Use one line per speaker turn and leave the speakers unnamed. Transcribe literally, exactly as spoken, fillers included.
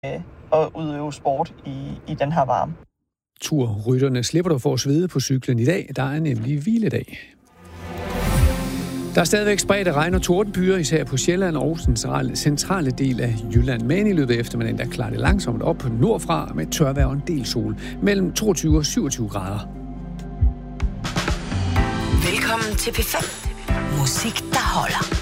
at udøve sport i, i den her varme.
Turrytterne slipper du for at svede på cyklen i dag. Der er nemlig hviledag. Der er stadigvæk spredte regn- og tordenbyer, især på Sjælland og centrale, centrale del af Jylland. Men i løbet af eftermiddagen, der klarer det langsomt op nordfra med tørvejr og en del sol. Mellem toogtyve og syvogtyve grader.
Velkommen til P fem. Musik, der holder.